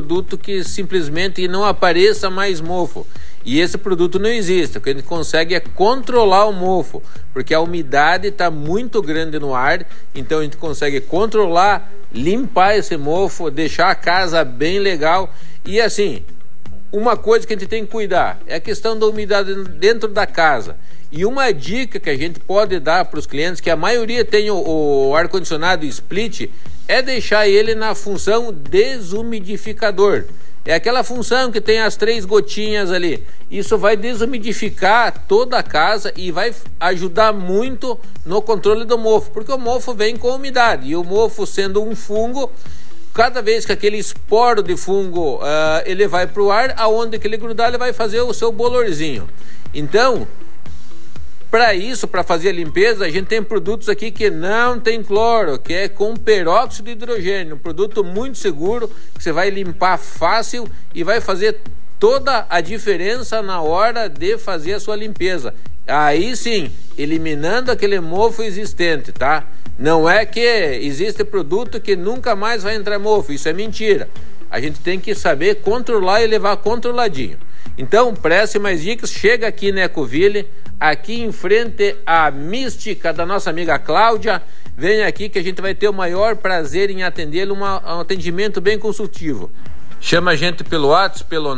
produto que simplesmente não apareça mais mofo. E esse produto não existe. O que a gente consegue é controlar o mofo, porque a umidade está muito grande no ar, então a gente consegue controlar, limpar esse mofo, deixar a casa bem legal. E assim, uma coisa que a gente tem que cuidar é a questão da umidade dentro da casa. E uma dica que a gente pode dar para os clientes, que a maioria tem o ar-condicionado split, é deixar ele na função desumidificador. É aquela função que tem as 3 gotinhas ali. Isso vai desumidificar toda a casa e vai ajudar muito no controle do mofo, porque o mofo vem com umidade. E o mofo, sendo um fungo, cada vez que aquele esporo de fungo ele vai para o ar, aonde que ele grudar, ele vai fazer o seu bolorzinho. Então, para isso, para fazer a limpeza, a gente tem produtos aqui que não tem cloro, que é com peróxido de hidrogênio, um produto muito seguro, que você vai limpar fácil e vai fazer toda a diferença na hora de fazer a sua limpeza. Aí sim, eliminando aquele mofo existente, tá? Não é que existe produto que nunca mais vai entrar mofo, isso é mentira. A gente tem que saber controlar e levar controladinho. Então, preste mais dicas, chega aqui na Ecoville, aqui em frente à Mística da nossa amiga Cláudia. Vem aqui que a gente vai ter o maior prazer em atendê-lo, um atendimento bem consultivo. Chama a gente pelo WhatsApp, pelo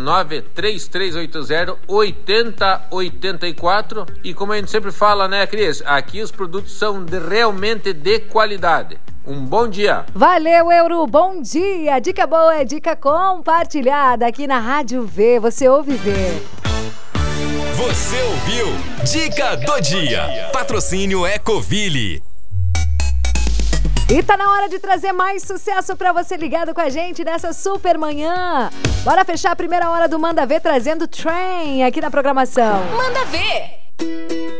933808084. E como a gente sempre fala, né, Cris? Aqui os produtos são realmente de qualidade. Um bom dia. Valeu, Euro. Bom dia. Dica boa é dica compartilhada aqui na Rádio V. Você ouve ver. Você ouviu Dica do Dia. Patrocínio Ecoville. E tá na hora de trazer mais sucesso pra você ligado com a gente nessa super manhã. Bora fechar a primeira hora do Manda Ver trazendo Train aqui na programação. Manda Ver!